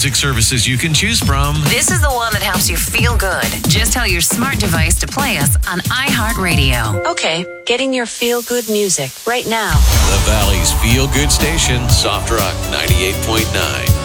music services you can choose from. This is the one that helps you feel good. Just tell your smart device to play us on iHeartRadio. Okay, getting your feel-good music right now. The Valley's feel-good station, Soft Rock 98.9.